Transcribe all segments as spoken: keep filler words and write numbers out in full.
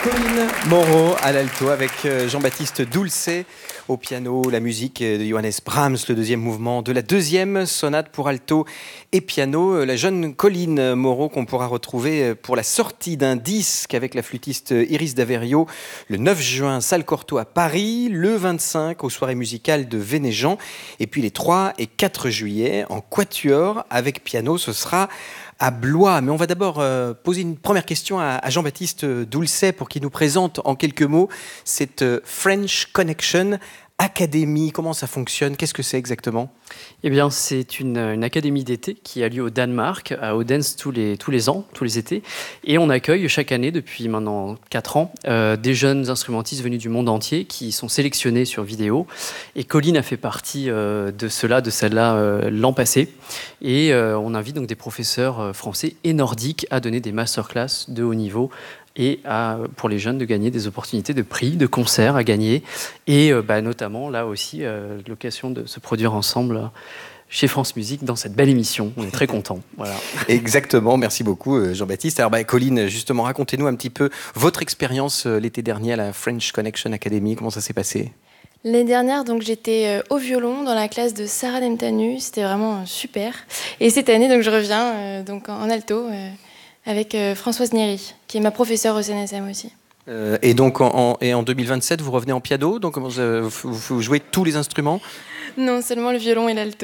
Colline Moreau à l'alto avec Jean-Baptiste Doulcet au piano, la musique de Johannes Brahms, le deuxième mouvement de la deuxième sonate pour alto et piano. La jeune Colline Moreau qu'on pourra retrouver pour la sortie d'un disque avec la flûtiste Iris Daverio le neuf juin, salle Cortot à Paris, le vingt-cinq aux soirées musicales de Vénéjean et puis les trois et quatre juillet en quatuor avec piano, ce sera à Blois. Mais on va d'abord euh, poser une première question à, à Jean-Baptiste Doulcet pour qu'il nous présente en quelques mots cette euh, French Connection Academy. Comment ça fonctionne? Qu'est-ce que c'est exactement? Eh bien, c'est une, une académie d'été qui a lieu au Danemark, à Odense, tous les, tous les ans, tous les étés. Et on accueille chaque année, depuis maintenant quatre ans, euh, des jeunes instrumentistes venus du monde entier qui sont sélectionnés sur vidéo. Et Colline a fait partie euh, de cela, de celle-là, euh, l'an passé. Et euh, on invite donc des professeurs français et nordiques à donner des masterclass de haut niveau et à, pour les jeunes de gagner des opportunités de prix, de concerts à gagner, et euh, bah, notamment là aussi euh, l'occasion de se produire ensemble chez France Musique dans cette belle émission. On est très contents. Voilà. Exactement, merci beaucoup Jean-Baptiste. Alors bah, Colline, justement, racontez-nous un petit peu votre expérience euh, l'été dernier à la French Connection Academy, comment ça s'est passé? L'année dernière, donc, j'étais euh, au violon dans la classe de Sarah Nemtanu, c'était vraiment euh, super. Et cette année, donc, je reviens euh, donc, en, en alto, euh, avec euh, Françoise Néry, qui est ma professeure au C N S M aussi. Euh, et donc en, en, et en deux mille vingt-sept, vous revenez en piano, donc vous, vous, vous jouez tous les instruments? Non, seulement le violon et l'alto.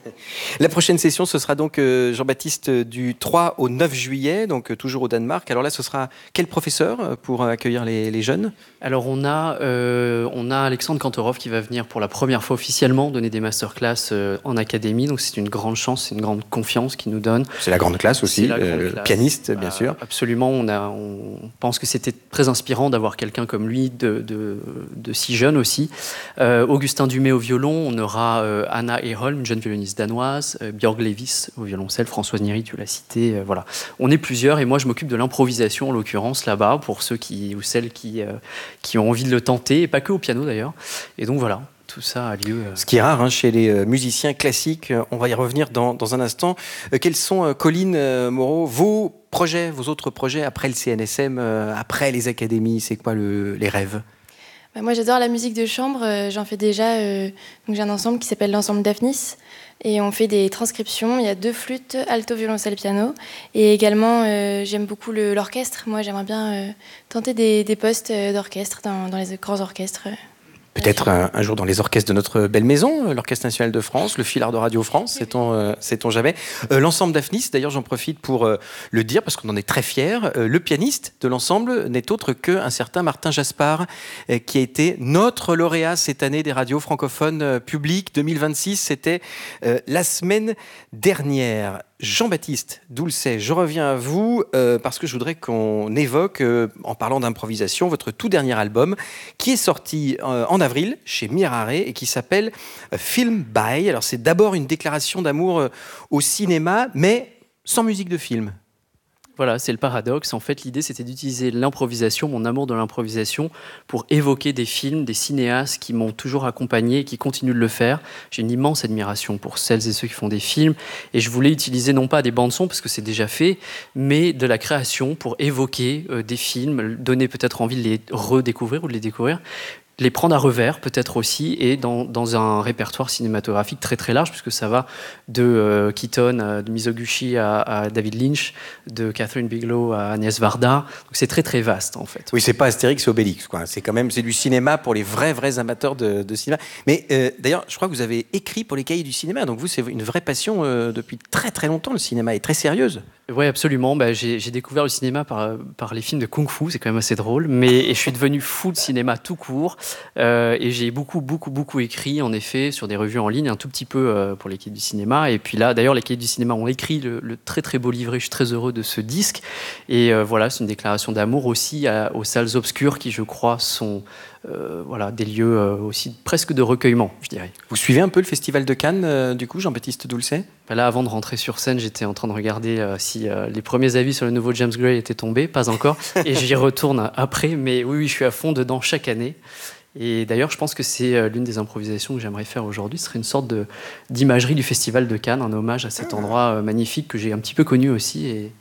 La prochaine session, ce sera donc euh, Jean-Baptiste du trois au neuf juillet, donc euh, toujours au Danemark. Alors là, ce sera quel professeur pour euh, accueillir les, les jeunes? Alors on a, euh, on a Alexandre Kantorov qui va venir pour la première fois officiellement donner des masterclass euh, en académie. Donc c'est une grande chance, c'est une grande confiance qu'il nous donne. C'est la grande classe aussi, grande euh, classe. Pianiste bien euh, sûr. Absolument, on, a, on pense que c'était très inspirant d'avoir quelqu'un comme lui, de, de, de si jeune aussi. Euh, Augustin Dumay au violon, on aura euh, Anna Eholm, une jeune violoniste danoise, euh, Björg Levis au violoncelle, Françoise Néry, tu l'as cité. Euh, voilà. On est plusieurs et moi je m'occupe de l'improvisation en l'occurrence là-bas pour ceux qui, ou celles qui... Euh, qui ont envie de le tenter, et pas que au piano d'ailleurs. Et donc voilà, tout ça a lieu. Euh... Ce qui est rare hein, chez les euh, musiciens classiques, on va y revenir dans, dans un instant. Euh, quels sont, euh, Colline euh, Moreau, vos projets, vos autres projets après le C N S M, euh, après les académies? C'est quoi le, les rêves? Bah, moi j'adore la musique de chambre, euh, j'en fais déjà, euh, donc j'ai un ensemble qui s'appelle l'ensemble Daphnis. Et on fait des transcriptions, il y a deux flûtes, alto, violoncelle, piano. Et également, euh, j'aime beaucoup le, l'orchestre. Moi, j'aimerais bien euh, tenter des, des postes d'orchestre dans, dans les grands orchestres. Peut-être un, un jour dans les orchestres de notre belle maison, l'Orchestre National de France, le Philhar de Radio France, oui. sait-on, euh, sait-on jamais. Euh, l'ensemble Daphnis, d'ailleurs j'en profite pour euh, le dire parce qu'on en est très fiers, euh, le pianiste de l'ensemble n'est autre qu'un certain Martin Jaspard, euh, qui a été notre lauréat cette année des radios francophones euh, publiques deux mille vingt-six, c'était euh, la semaine dernière. Jean-Baptiste Doulcet, je reviens à vous euh, parce que je voudrais qu'on évoque, euh, en parlant d'improvisation, votre tout dernier album qui est sorti euh, en avril chez Mirare et qui s'appelle euh, Film By. Alors c'est d'abord une déclaration d'amour euh, au cinéma, mais sans musique de film. Voilà, c'est le paradoxe. En fait, l'idée, c'était d'utiliser l'improvisation, mon amour de l'improvisation, pour évoquer des films, des cinéastes qui m'ont toujours accompagné et qui continuent de le faire. J'ai une immense admiration pour celles et ceux qui font des films. Et je voulais utiliser non pas des bandes-sons, parce que c'est déjà fait, mais de la création pour évoquer euh, des films, donner peut-être envie de les redécouvrir ou de les découvrir, les prendre à revers peut-être aussi, et dans, dans un répertoire cinématographique très très large, puisque ça va de euh, Keaton, euh, de Mizoguchi à, à David Lynch, de Catherine Bigelow à Agnès Varda. Donc c'est très très vaste en fait. Oui, c'est pas Astérix et Obélix, quoi. C'est quand même c'est du cinéma pour les vrais vrais amateurs de, de cinéma. Mais euh, d'ailleurs, je crois que vous avez écrit pour les Cahiers du cinéma. Donc vous, c'est une vraie passion euh, depuis très très longtemps. Le cinéma est très sérieuse. Oui, absolument. Bah, j'ai, j'ai découvert le cinéma par, par les films de Kung-Fu, c'est quand même assez drôle. Mais et je suis devenu fou de cinéma tout court. Euh, et j'ai beaucoup, beaucoup, beaucoup écrit, en effet, sur des revues en ligne, un tout petit peu euh, pour les Cahiers du cinéma. Et puis là, d'ailleurs, les Cahiers du cinéma ont écrit le, le très, très beau livret. Je suis très heureux de ce disque. Et euh, voilà, c'est une déclaration d'amour aussi à, aux salles obscures qui, je crois, sont euh, voilà, des lieux euh, aussi presque de recueillement, je dirais. Vous suivez un peu le Festival de Cannes, euh, du coup, Jean-Baptiste Doulcet? Là, avant de rentrer sur scène, j'étais en train de regarder euh, si euh, les premiers avis sur le nouveau James Gray étaient tombés, pas encore, et j'y retourne après, mais oui, oui, je suis à fond dedans chaque année. Et d'ailleurs, je pense que c'est euh, l'une des improvisations que j'aimerais faire aujourd'hui. Ce serait une sorte de, d'imagerie du Festival de Cannes, un hommage à cet endroit euh, magnifique que j'ai un petit peu connu aussi, et,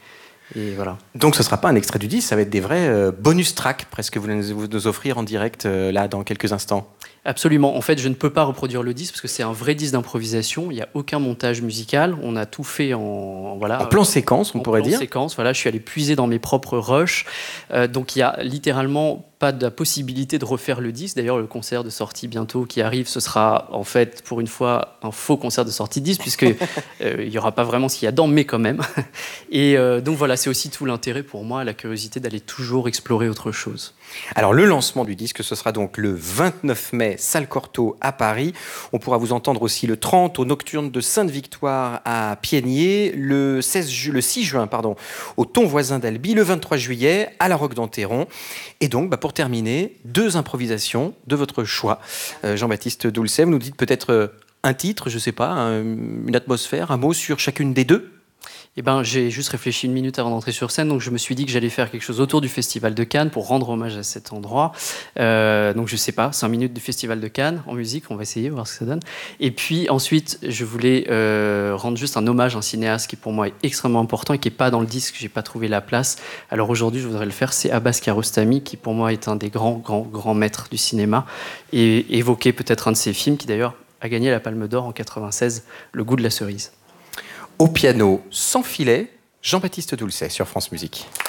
Et voilà. Donc ce ne sera pas un extrait du disque, ça va être des vrais euh, bonus tracks, presque, que vous allez nous, nous offrir en direct euh, là dans quelques instants. Absolument. En fait, je ne peux pas reproduire le disque parce que c'est un vrai disque d'improvisation. Il n'y a aucun montage musical. On a tout fait en voilà. En plan séquence, on en pourrait plan dire. Séquence. Voilà, je suis allé puiser dans mes propres rushs. Euh, donc il y a littéralement pas de la possibilité de refaire le disque. D'ailleurs, le concert de sortie bientôt qui arrive, ce sera en fait pour une fois un faux concert de sortie de disque puisque euh, il y aura pas vraiment ce qu'il y a dedans, mais quand même. Et euh, donc voilà, c'est aussi tout l'intérêt pour moi, la curiosité d'aller toujours explorer autre chose. Alors le lancement du disque, ce sera donc le vingt-neuf mai, salle Cortot à Paris. On pourra vous entendre aussi le trente au Nocturne de Sainte-Victoire à Piégnier, le, seize ju- le six juin pardon, au Ton Voisin d'Albi, le vingt-trois juillet à la Roque d'Enterron. Et donc, bah, pour terminer, deux improvisations de votre choix. Euh, Jean-Baptiste Doulcet, vous nous dites peut-être euh, un titre, je ne sais pas, un- une atmosphère, un mot sur chacune des deux. Eh ben, j'ai juste réfléchi une minute avant d'entrer sur scène, donc je me suis dit que j'allais faire quelque chose autour du Festival de Cannes pour rendre hommage à cet endroit. Euh, donc je sais pas, cinq minutes du Festival de Cannes en musique, on va essayer, voir ce que ça donne. Et puis ensuite, je voulais euh, rendre juste un hommage à un cinéaste qui pour moi est extrêmement important et qui est pas dans le disque, j'ai pas trouvé la place. Alors aujourd'hui, je voudrais le faire, c'est Abbas Kiarostami, qui pour moi est un des grands, grands, grands maîtres du cinéma, et évoquer peut-être un de ses films qui d'ailleurs a gagné la Palme d'Or en quatre-vingt-seize, Le Goût de la cerise. Au piano, sans filet, Jean-Baptiste Doulcet sur France Musique.